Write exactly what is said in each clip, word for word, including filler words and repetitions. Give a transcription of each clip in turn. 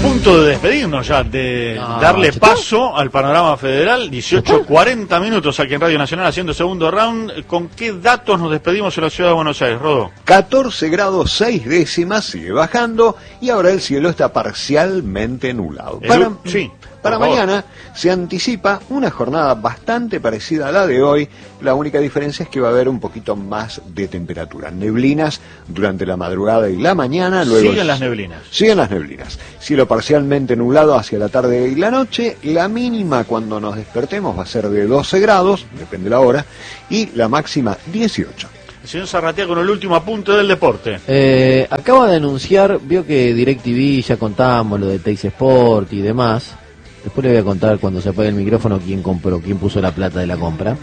punto de despedirnos ya, de no, darle ¿chito? paso al panorama federal. Dieciocho cuarenta minutos aquí en Radio Nacional haciendo segundo round. ¿Con qué datos nos despedimos en la ciudad de Buenos Aires, Rodo? catorce grados seis décimas, sigue bajando y ahora el cielo está parcialmente nublado. El, Para, sí, para por mañana favor. se anticipa una jornada bastante parecida a la de hoy. La única diferencia es que va a haber un poquito más de temperatura. Neblinas durante la madrugada y la mañana. Luego Siguen las neblinas. Siguen las neblinas. Cielo parcialmente nublado hacia la tarde y la noche. La mínima cuando nos despertemos va a ser de doce grados, depende de la hora, y la máxima dieciocho. El señor Zarratea con el último apunte del deporte. Eh, acaba de anunciar, vio que DirecTV ya contamos lo de Teis Sport y demás. Después le voy a contar cuando se apague el micrófono quién compró, quién puso la plata de la compra.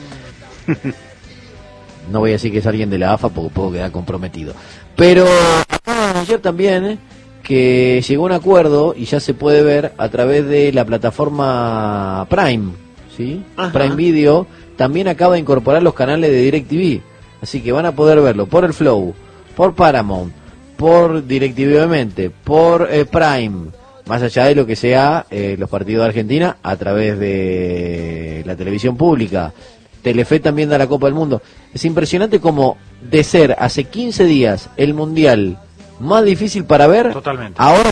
No voy a decir que es alguien de la A F A porque puedo quedar comprometido. Pero acaba de anunciar también eh, que llegó a un acuerdo y ya se puede ver a través de la plataforma Prime, ¿sí? Ajá. Prime Video también acaba de incorporar los canales de DirecTV. Así que van a poder verlo por el Flow, por Paramount, por DirecTV obviamente, por eh, Prime, más allá de lo que sea eh, los partidos de Argentina a través de la televisión pública. Telefe también da la Copa del Mundo. Es impresionante como de ser hace quince días el Mundial más difícil para ver, Totalmente. ahora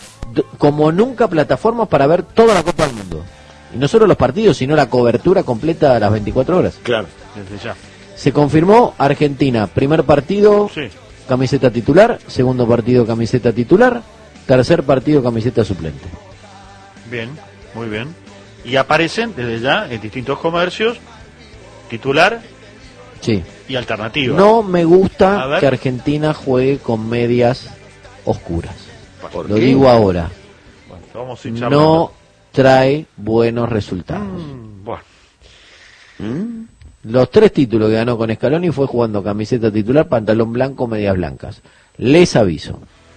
como nunca plataformas para ver toda la Copa del Mundo. Y no solo los partidos, sino la cobertura completa a las veinticuatro horas. Claro. Desde ya. Se confirmó Argentina, primer partido, Sí. camiseta titular, segundo partido, camiseta titular, tercer partido, camiseta suplente. Bien, muy bien. Y aparecen desde ya en distintos comercios titular Sí. y alternativa. No me A gusta ver. que Argentina juegue con medias oscuras. ¿Por Lo qué? digo ahora. Bueno, vamos a ir charlando. No trae buenos resultados. Mm, bueno. ¿Mm? Los tres títulos que ganó con Scaloni fue jugando camiseta titular, pantalón blanco, medias blancas. Les aviso.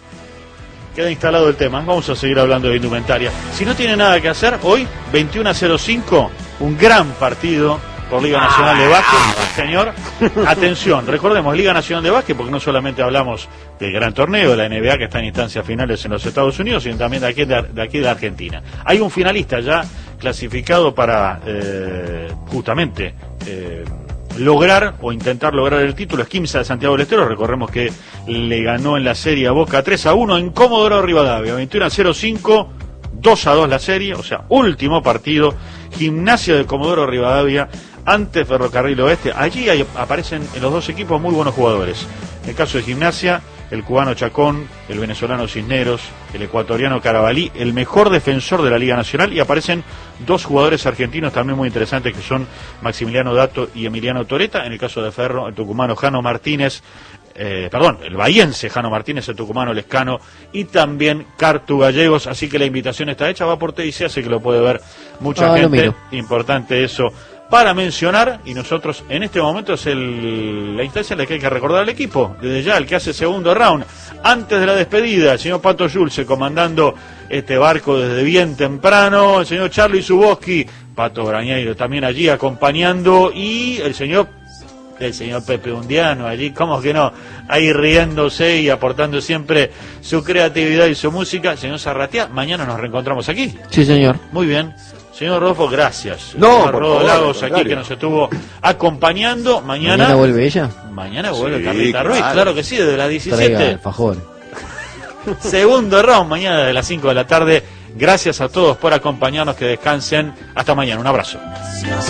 Queda instalado el tema, vamos a seguir hablando de indumentaria. Si no tiene nada que hacer, hoy, veintiuno a cero cinco, un gran partido por Liga Nacional de Básquet, señor. Atención, recordemos, Liga Nacional de Básquet, porque no solamente hablamos del gran torneo de la N B A que está en instancias finales en los Estados Unidos, sino también de aquí de, de, aquí de Argentina. Hay un finalista ya clasificado para eh, justamente eh, lograr o intentar lograr el título, es Quimsa de Santiago del Estero. Recordemos que le ganó en la serie a Boca tres a uno en Comodoro Rivadavia, veintiuno a cero cinco, dos a dos la serie, o sea, último partido, Gimnasia de Comodoro Rivadavia ante Ferrocarril Oeste. Allí hay, aparecen en los dos equipos muy buenos jugadores. En el caso de Gimnasia, el cubano Chacón, el venezolano Cisneros, el ecuatoriano Carabalí, el mejor defensor de la Liga Nacional, y aparecen dos jugadores argentinos también muy interesantes que son Maximiliano Dato y Emiliano Toreta. En el caso de Ferro, el tucumano Jano Martínez, eh, perdón, el bahiense Jano Martínez, el tucumano Lescano y también Cartu Gallegos. Así que la invitación está hecha, va por T I C, así que lo puede ver mucha Ah, lo gente. miro. Importante eso para mencionar, y nosotros en este momento es el, la instancia en la que hay que recordar al equipo, desde ya el que hace segundo round. Antes de la despedida, el señor Pato Yulce comandando este barco desde bien temprano, el señor Charlie Zuboski, Pato Brañeiro también allí acompañando, y el señor el señor Pepe Undiano allí, ¿cómo que no? Ahí riéndose y aportando siempre su creatividad y su música. Señor Zarratea, mañana nos reencontramos aquí. Sí, señor. Muy bien. Señor Rodolfo, gracias. No, Señor por Rodo favor, Lagos al aquí contrario. que nos estuvo acompañando. Mañana ¿Mañana vuelve ella? Mañana vuelve Sí, Carlita claro. Ruiz, claro que sí, desde las Traiga diecisiete. alfajores. Segundo round, mañana desde las cinco de la tarde. Gracias a todos por acompañarnos, que descansen. Hasta mañana, un abrazo.